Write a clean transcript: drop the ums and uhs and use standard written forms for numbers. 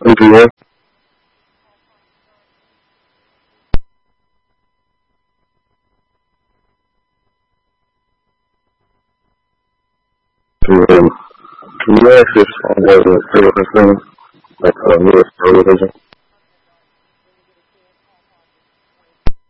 Okay, can you ask this on the thing, like, newest television?